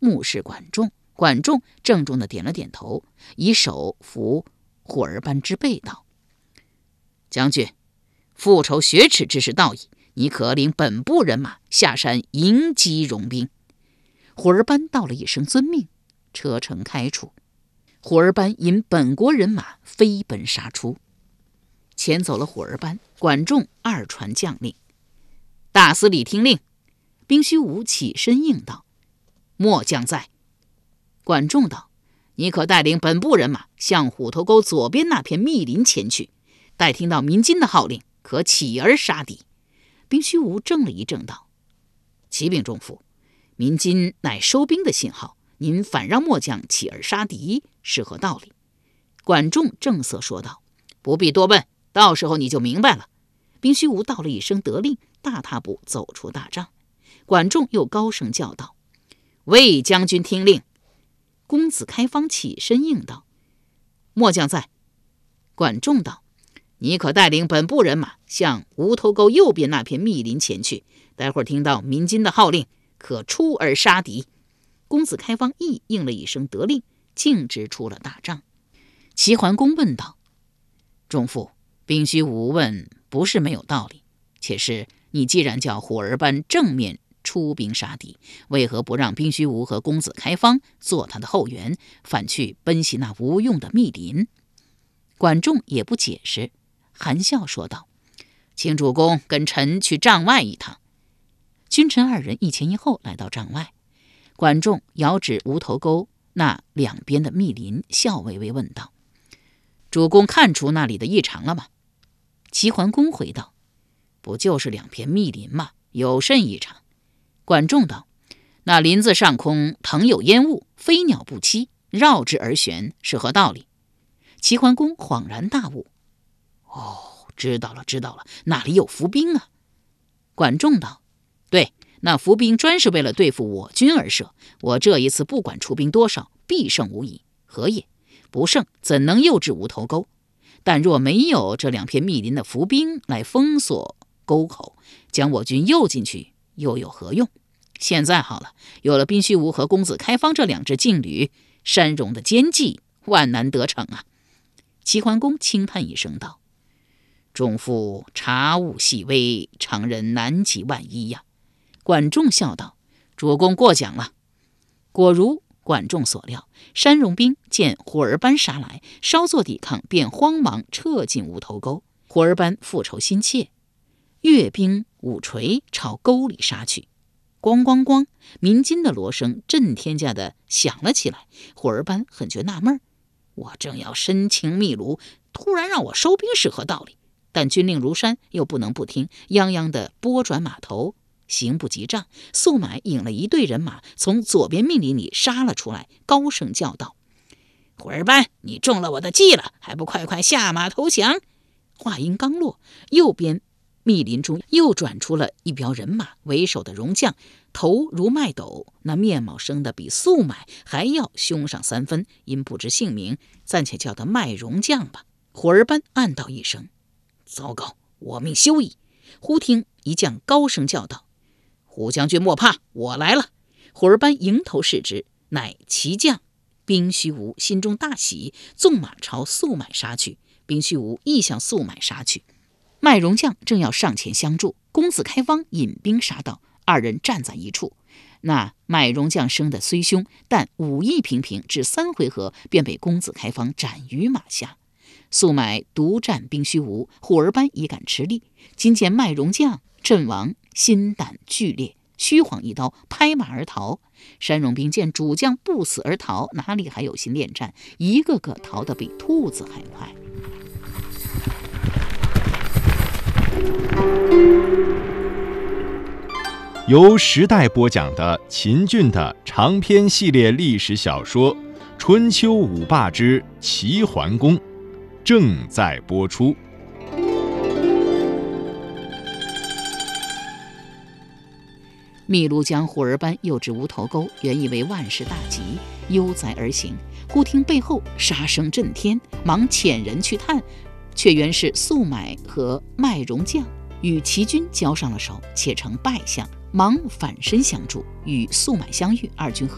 目视管仲，管仲郑重地点了点头，以手扶火儿班之背道：将军，复仇雪耻之事到矣，你可领本部人马下山迎击戎兵。火儿班道了一声遵命，车程开出。火儿班引本国人马飞奔杀出，前走了火儿班，管仲二传将令：大司礼听令。兵须无起身应道：末将在。管仲道：你可带领本部人马向虎头沟左边那片密林前去，待听到鸣金的号令，可起而杀敌。兵须无怔了一怔道：启禀仲父，鸣金乃收兵的信号，您反让末将起而杀敌，是何道理？管仲正色说道：不必多问，到时候你就明白了。兵须无道了一声得令，大踏步走出大帐。管仲又高声叫道：魏将军听令。公子开方起身应道：末将在。管仲道：你可带领本部人马向无头沟右边那片密林前去，待会儿听到鸣金的号令，可出而杀敌。公子开方亦应了一声得令，径直出了大帐。齐桓公问道：仲父，兵须无问不是没有道理，且是你既然叫火儿班正面出兵杀敌，为何不让兵须无和公子开方做他的后援，反去奔袭那无用的密林？管仲也不解释，含笑说道：请主公跟臣去帐外一趟。君臣二人一前一后来到帐外，管仲遥指无头沟那两边的密林，笑微微问道：主公看出那里的异常了吗？齐桓公回道：不就是两片密林吗？有甚异常？管仲道：那林子上空腾有烟雾，飞鸟不栖，绕之而旋，是何道理？齐桓公恍然大悟：知道了，那里有伏兵啊。管仲道：对，那伏兵专是为了对付我军而设，我这一次不管出兵多少，必胜无疑。何也？不胜怎能诱至无头沟？但若没有这两片密林的伏兵来封锁沟口，将我军诱进去又有何用？现在好了，有了宾须无和公子开方这两支劲旅，山戎的奸计万难得逞啊。齐桓公轻叹一声道：仲父察物细微，常人难及万一呀。管仲笑道：主公过奖了。果如管仲所料，山戎兵见火儿班杀来，稍作抵抗，便慌忙撤进无头沟。火儿班复仇心切，跃兵舞锤朝沟里杀去。咣咣咣，鸣金的锣声震天价的响了起来。火儿班很觉纳闷，我正要深情密炉，突然让我收兵是何道理？但军令如山，又不能不听，泱泱的拨转马头，行不及仗，速买引了一队人马从左边密林里杀了出来，高声叫道：火儿班，你中了我的计了，还不快快下马投降？话音刚落，右边密林中又转出了一彪人马，为首的戎将头如麦斗，那面貌生得比速买还要凶上三分，因不知姓名，暂且叫他卖戎将吧。火儿班暗道一声：糟糕，我命休矣！忽听一将高声叫道：虎将军莫怕，我来了！火儿班迎头视之，乃骑将宾须无，心中大喜，纵马朝速买杀去。宾须无亦向速买杀去。卖戎将正要上前相助，公子开方引兵杀到，二人站在一处。那卖戎将生得虽凶，但武艺平平，只3回合便被公子开方斩于马下。速买独战宾须无，火儿班已敢吃力。今见卖戎将阵亡，心胆剧烈，虚晃一刀，拍马而逃。山戎兵见主将不死而逃，哪里还有心恋战？一个个逃得比兔子还快。 由时代播讲的秦俊的长篇系列历史小说《春秋五霸之齐桓公》正在播出。 秘鲁将火儿班诱至无头沟，原以为万事大吉，悠哉而行。忽听背后杀声震天，忙遣人去探，却原是速买和卖戎将与齐军交上了手，且成败相，忙反身相助，与速买相遇，二军合